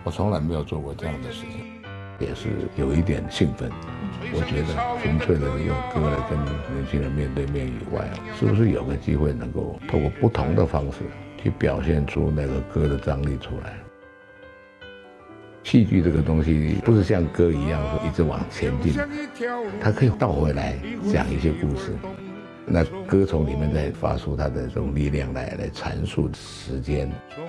我从来没有做过这样的事情，也是有一点兴奋。我觉得纯粹的用歌来跟年轻人面对面以外，是不是有个机会能够透过不同的方式去表现出那个歌的张力出来？戏剧这个东西不是像歌一样说一直往前进，它可以倒回来讲一些故事。那歌从里面再发出它的这种力量来阐述时间。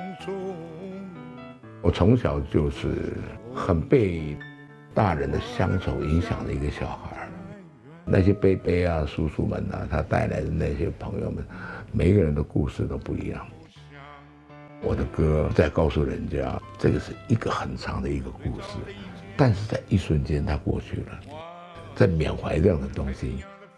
我从小就是很被大人的乡愁影响的一个小孩，那些伯伯啊、叔叔们啊，他带来的那些朋友们，每一个人的故事都不一样。我的歌在告诉人家，这个是一个很长的一个故事，但是在一瞬间它过去了，在缅怀这样的东西。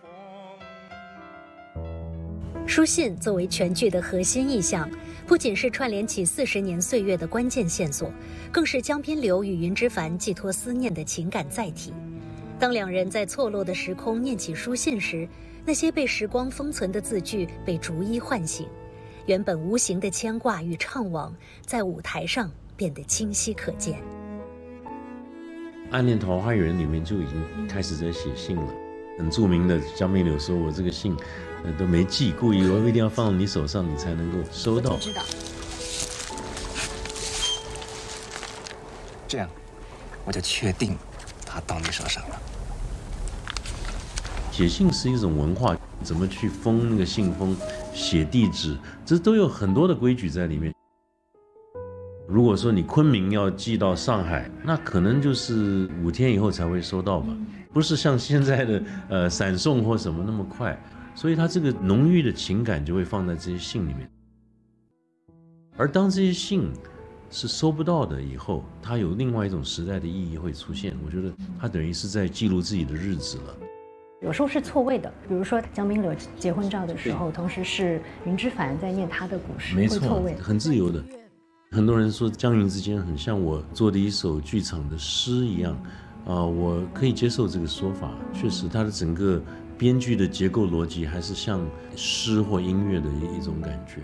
书信作为全剧的核心意象，不仅是串联起40年岁月的关键线索，更是江滨柳与云之凡寄托思念的情感载体。当两人在错落的时空念起书信时，那些被时光封存的字句被逐一唤醒，原本无形的牵挂与怅惘，在舞台上变得清晰可见。《 暗恋桃花源》里面就已经开始在写信了，很著名的江滨柳说：“我这个信都没寄，故意我一定要放到你手上，你才能够收到。” 知道。这样，我就确定它到你手上了。 写信是一种文化，怎么去封那个信封、写地址，这都有很多的规矩在里面。如果说你昆明要寄到上海，那可能就是5天以后才会收到吧，不是像现在的闪送或什么那么快，所以它这个浓郁的情感就会放在这些信里面。而当这些信是收不到的以后，它有另外一种时代的意义会出现。我觉得它等于是在记录自己的日子了。 有时候是错位的，比如说江滨柳结婚照的时候，同时是云之凡在念他的故事， 没错， 会错位， 很自由的。很多人说江云之间很像我做的一首剧场的诗一样，我可以接受这个说法。确实，它的整个编剧的结构逻辑还是像诗或音乐的一种感觉。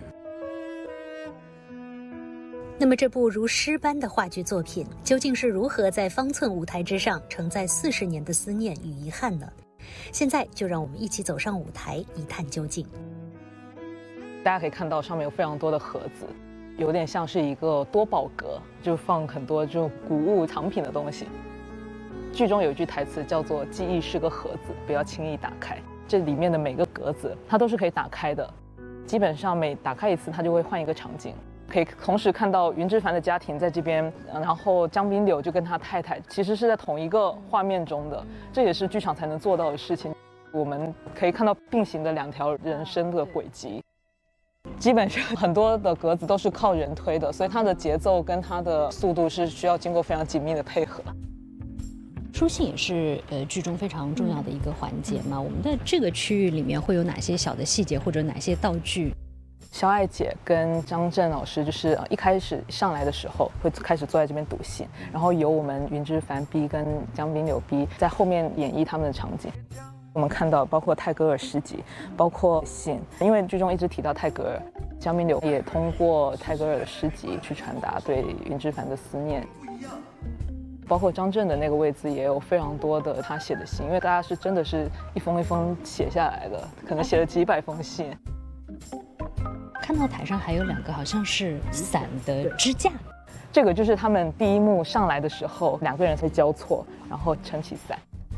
那么这部如诗般的话剧作品，究竟是如何在方寸舞台之上承载40年的思念与遗憾呢？现在就让我们一起走上舞台，一探究竟。 大家可以看到上面有非常多的盒子，有点像是一个多宝格，就放很多就古物藏品的东西。剧中有一句台词叫做“记忆是个盒子，不要轻易打开”。这里面的每个格子它都是可以打开的，基本上每打开一次，它就会换一个场景。可以同时看到云之凡的家庭在这边，然后江滨柳就跟他太太其实是在同一个画面中的，这也是剧场才能做到的事情。我们可以看到并行的2条人生的轨迹。基本上很多的格子都是靠人推的，所以它的节奏跟它的速度是需要经过非常紧密的配合。 书信也是剧中非常重要的一个环节嘛。我们在这个区域里面会有哪些小的细节或者哪些道具？ 肖爱姐跟张震老师就是一开始上来的时候会开始坐在这边读信，然后由我们云之凡 B 跟江滨柳 B 在后面演绎他们的场景。我们看到包括泰戈尔诗集，包括信，因为剧中一直提到泰戈尔，江滨柳也通过泰戈尔的诗集去传达对云之凡的思念。包括张震的那个位置也有非常多的他写的信，因为大家是真的是一封一封写下来的，可能写了几百封信。 看到台上还有2个好像是伞的支架， 这个就是他们第一幕上来的时候2个人会交错，然后撑起伞。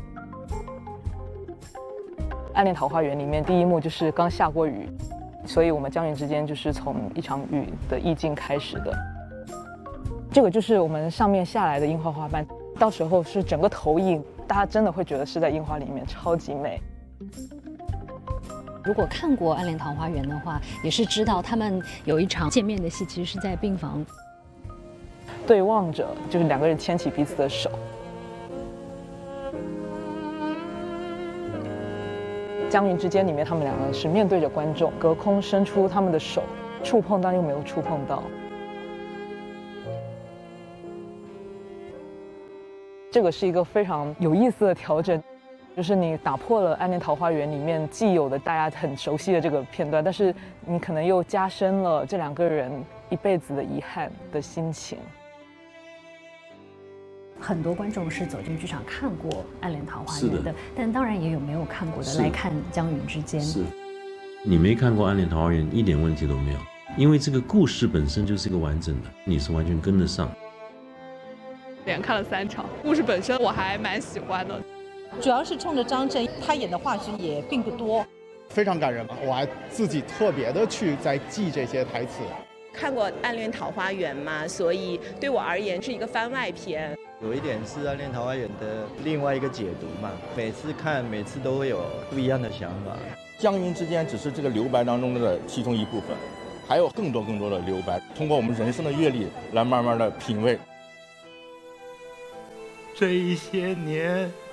暗恋桃花源里面第一幕就是刚下过雨，所以我们江云之间就是从一场雨的意境开始的。这个就是我们上面下来的樱花花瓣，到时候是整个投影，大家真的会觉得是在樱花里面，超级美。 如果看过《暗恋桃花源》的话，也是知道他们有一场见面的戏，其实是在病房对望着，就是2个人牵起彼此的手。江云之间里面，他们2个是面对着观众，隔空伸出他们的手，触碰但又没有触碰到。这个是一个非常有意思的调整。就是你打破了《暗恋桃花源》里面既有的大家很熟悉的这个片段，但是你可能又加深了这2个人一辈子的遗憾的心情。 很多观众是走进剧场看过《暗恋桃花源》 是的， 但当然也有没有看过的是来看《江云之间》。 是，你没看过《暗恋桃花源》一点问题都没有，因为这个故事本身就是一个完整的，你是完全跟得上。 连看了3场，故事本身我还蛮喜欢的， 主要是冲着张震，他演的话剧也并不多， 非常感人。我还自己特别的去在记这些台词。 看过《暗恋桃花源》嘛，所以对我而言是一个番外篇。 有一点是《暗恋桃花源》的另外一个解读嘛，每次看每次都会有不一样的想法。 江云之间只是这个留白当中的其中一部分，还有更多的留白，通过我们人生的阅历来慢慢的品味。 这一些年